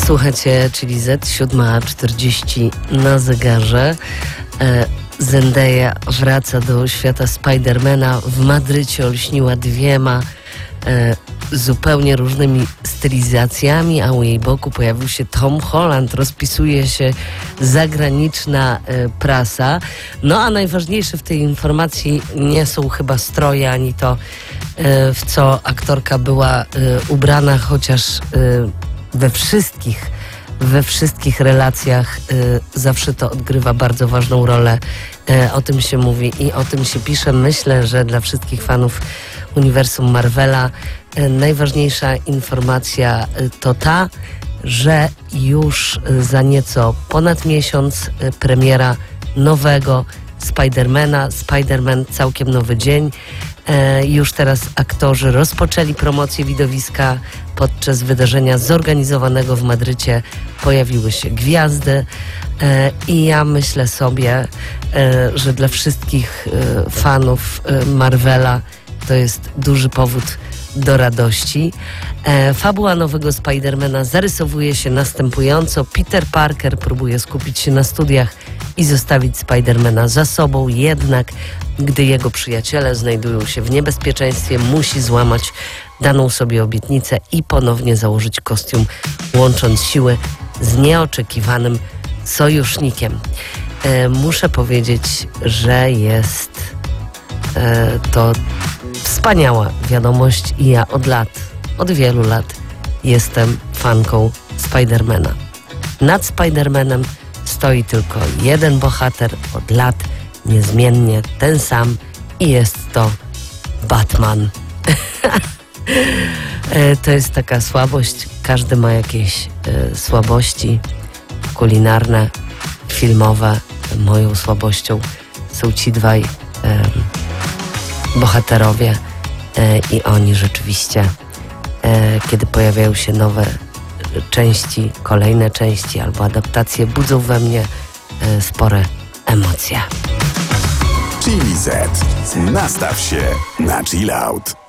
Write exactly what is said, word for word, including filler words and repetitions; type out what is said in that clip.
Słuchajcie, czyli Z, siódma czterdzieści na zegarze. E, Zendaya wraca do świata Spidermana. W Madrycie olśniła dwiema e, zupełnie różnymi stylizacjami, a u jej boku pojawił się Tom Holland. Rozpisuje się zagraniczna e, prasa. No a najważniejsze w tej informacji nie są chyba stroje, ani to, e, w co aktorka była e, ubrana, chociaż e, we wszystkich we wszystkich relacjach y, zawsze to odgrywa bardzo ważną rolę. Y, o tym się mówi i o tym się pisze. Myślę, że dla wszystkich fanów uniwersum Marvela y, najważniejsza informacja y, to ta, że już y, za nieco ponad miesiąc y, premiera nowego Spidermana. Spiderman całkiem nowy dzień. E, już teraz aktorzy rozpoczęli promocję widowiska. Podczas wydarzenia zorganizowanego w Madrycie pojawiły się gwiazdy e, i ja myślę sobie, e, że dla wszystkich e, fanów e, Marvela to jest duży powód do radości. E, fabuła nowego Spidermana zarysowuje się następująco. Peter Parker próbuje skupić się na studiach i zostawić Spidermana za sobą, jednak gdy jego przyjaciele znajdują się w niebezpieczeństwie, musi złamać daną sobie obietnicę i ponownie założyć kostium, łącząc siły z nieoczekiwanym sojusznikiem. E, muszę powiedzieć, że jest e, to wspaniała wiadomość i ja od lat, od wielu lat jestem fanką Spidermana. Nad Spidermanem stoi tylko jeden bohater od lat, niezmiennie ten sam i jest to Batman. To jest taka słabość. Każdy ma jakieś e, słabości kulinarne, filmowe. Moją słabością są ci dwaj e, bohaterowie e, i oni rzeczywiście, e, kiedy pojawiają się nowe części, kolejne części albo adaptacje, budzą we mnie e, spore emocje. Chili Z. Nastaw się na chill out.